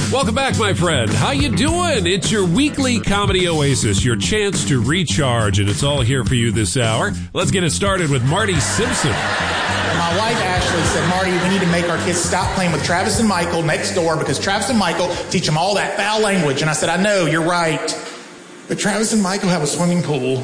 Welcome back, my friend. How you doing? It's your weekly comedy oasis, your chance to recharge, and it's all here for you this hour. Let's get it started with Marty Simpson. My wife Ashley said, Marty, we need to make our kids stop playing with Travis and Michael next door because Travis and Michael teach them all that foul language. And I said, I know, you're right. But Travis and Michael have a swimming pool.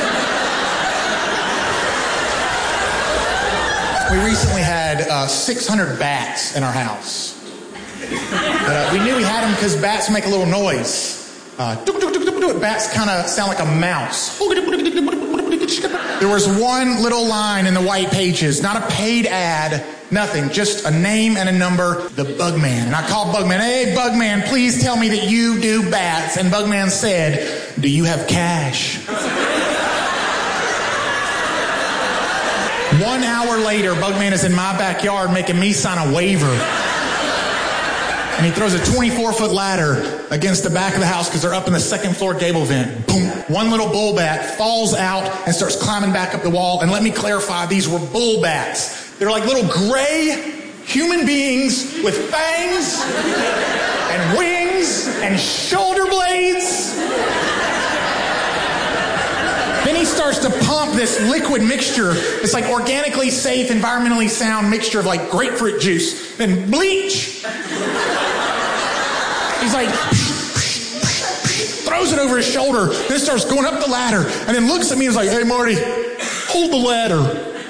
We recently had 600 bats in our house. We knew we had them because bats make a little noise. Bats kind of sound like a mouse. There was one little line in the white pages, not a paid ad, nothing, just a name and a number, the Bugman. And I called Bugman, hey, Bugman, please tell me that you do bats. And Bugman said, do you have cash? 1 hour later, Bugman is in my backyard making me sign a waiver. And he throws a 24-foot ladder against the back of the house because they're up in the second floor gable vent. Boom. One little bull bat falls out and starts climbing back up the wall. And let me clarify, these were bull bats. They're like little gray human beings with fangs and wings and shoulder blades. Then he starts to pump this liquid mixture. It's like organically safe, environmentally sound mixture of like grapefruit juice. Then bleach. He's like, throws it over his shoulder, then starts going up the ladder, and then looks at me and is like, hey, Marty, hold the ladder.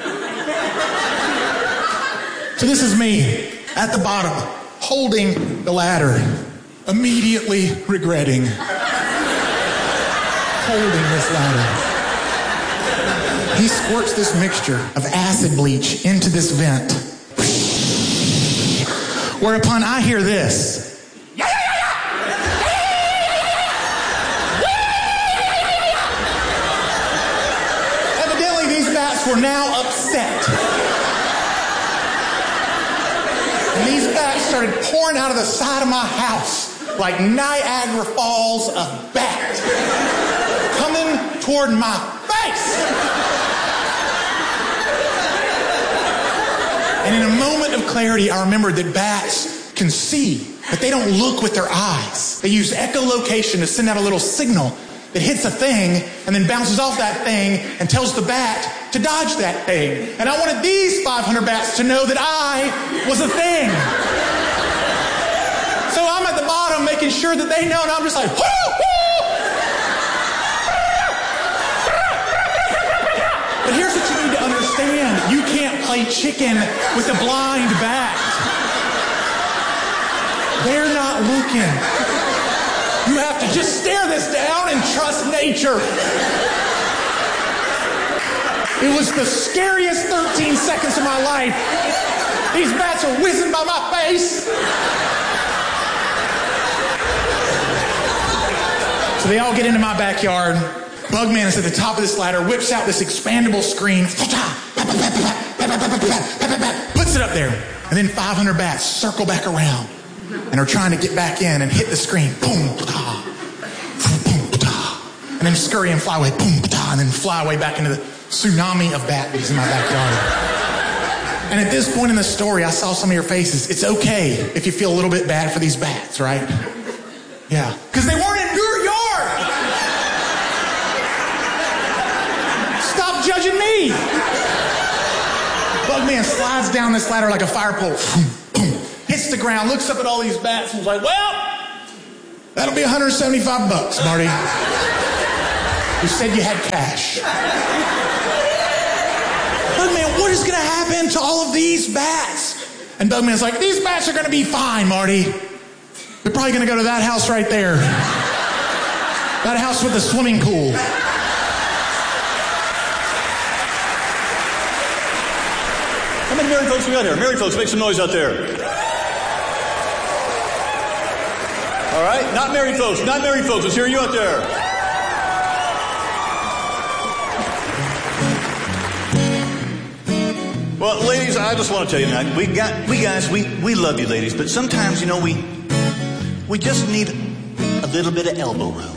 So this is me at the bottom, holding the ladder, immediately regretting holding this ladder. He squirts this mixture of acid bleach into this vent, whereupon I hear this. Were now upset. And these bats started pouring out of the side of my house like Niagara Falls of bat, coming toward my face. And in a moment of clarity, I remembered that bats can see, but they don't look with their eyes. They use echolocation to send out a little signal that hits a thing and then bounces off that thing and tells the bat to dodge that thing. And I wanted these 500 bats to know that I was a thing. So I'm at the bottom making sure that they know, and I'm just like, whoo, whoo. But here's what you need to understand. You can't play chicken with a blind bat. They're not looking. You have to just stare this down and trust nature. It was the scariest 13 seconds of my life. These bats are whizzing by my face. So they all get into my backyard. Bugman is at the top of this ladder, whips out this expandable screen, puts it up there, and then 500 bats circle back around and are trying to get back in and hit the screen. Boom, ba-da, boom, ba-da, and then scurry and fly away. Boom, ba-da, and then fly away back into the tsunami of batteries in my backyard. And at this point in the story, I saw some of your faces. It's okay if you feel a little bit bad for these bats, right? Yeah. Because they weren't in your yard. Stop judging me. Bugman slides down this ladder like a fire pole. Hits the ground, looks up at all these bats and was like, well, that'll be $175, Marty. You said you had cash. Bugman, what is going to happen to all of these bats? And Bugman's like, these bats are going to be fine, Marty. They're probably going to go to that house right there. That house with the swimming pool. How many married folks we got here? Married folks, make some noise out there. All right, not married folks, not married folks. Let's hear you out there. Well, ladies, I just want to tell you tonight, we love you, ladies, but sometimes, we just need a little bit of elbow room.